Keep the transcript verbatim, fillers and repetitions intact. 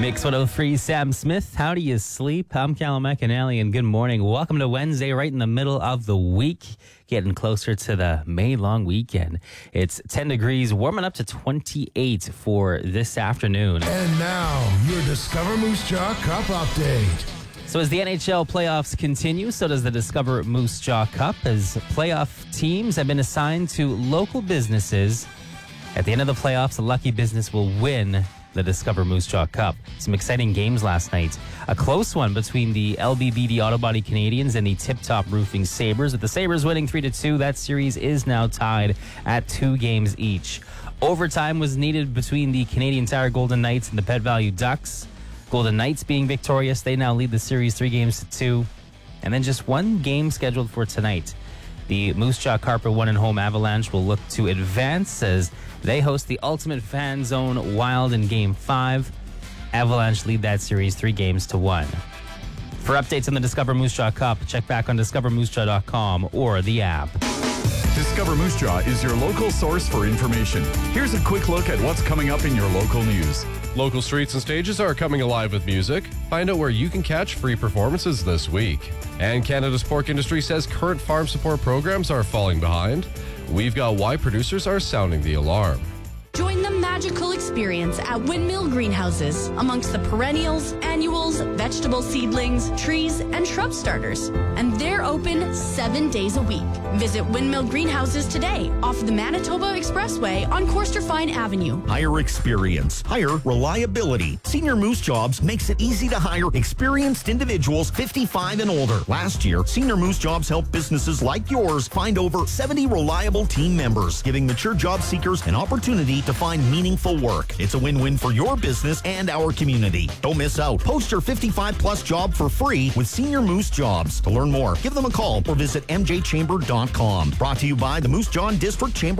Mix one oh three, Sam Smith. How do you sleep? I'm Callum McAnally, and good morning. Welcome to Wednesday, right in the middle of the week. Getting closer to the May long weekend. It's ten degrees, warming up to twenty-eight for this afternoon. And now, your Discover Moose Jaw Cup update. So as the N H L playoffs continue, so does the Discover Moose Jaw Cup, as playoff teams have been assigned to local businesses. At the end of the playoffs, a lucky business will win the Discover Moose Jaw Cup. Some exciting games last night. A close one between the L B B D Auto Body Canadians and the Tip Top Roofing Sabres. With the Sabres winning three to two, that series is now tied at two games each. Overtime was needed between the Canadian Tire Golden Knights and the Pet Value Ducks. Golden Knights being victorious, they now lead the series three games to two. And then just one game scheduled for tonight. The Moose Jaw Carpet One and Home Avalanche will look to advance as they host the Ultimate Fan Zone Wild in Game five. Avalanche lead that series three games to one. For updates on the Discover Moose Jaw Cup, check back on discover moose jaw dot com or the app. Discover Moose Jaw is your local source for information. Here's a quick look at what's coming up in your local news. Local streets and stages are coming alive with music. Find out where you can catch free performances this week. And Canada's pork industry says current farm support programs are falling behind. We've got why producers are sounding the alarm. Join the magical experience at Windmill Greenhouses amongst the perennials, annuals, vegetable seedlings, trees, and shrub starters. And they're open seven days a week. Visit Windmill Greenhouses today off the Manitoba Expressway on Coasterfine Avenue. Hire experience. Hire reliability. Senior Moose Jobs makes it easy to hire experienced individuals fifty-five and older. Last year, Senior Moose Jobs helped businesses like yours find over seventy reliable team members, giving mature job seekers an opportunity to find meaningful work. It's a win-win for your business and our community. Don't miss out. Post your fifty-five plus job for free with Senior Moose Jobs. To learn more, give them a call or visit m j chamber dot com. Brought to you by the Moose Jaw District Chamber